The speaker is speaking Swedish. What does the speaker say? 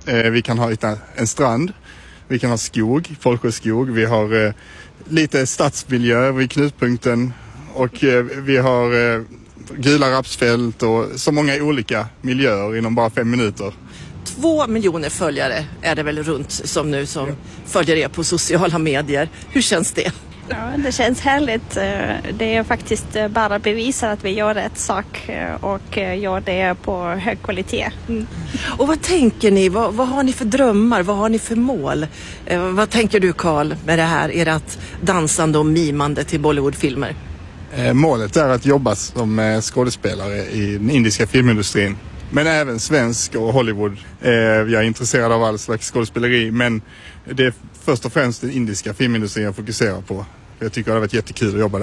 Vi kan ha en strand. Vi kan ha skog, folkskog. Vi har lite stadsmiljö vid knutpunkten. Och vi har gula rapsfält och så många olika miljöer inom bara 5 minuter. 2 miljoner följare är det väl runt som följer er på sociala medier. Hur känns det? Ja, det känns härligt. Det är faktiskt bara bevisar att vi gör rätt sak och gör det på hög kvalitet. Mm. Och vad tänker ni? Vad har ni för drömmar? Vad har ni för mål? Vad tänker du, Carl, med det här, ert dansande och mimande till Bollywoodfilmer? Målet är att jobba som skådespelare i den indiska filmindustrin. Men även svensk och Hollywood. Jag är intresserad av all slags skådespeleri, men det är först och främst den indiska filmindustrin jag fokuserar på. Jag tycker det har varit jättekul att jobba där.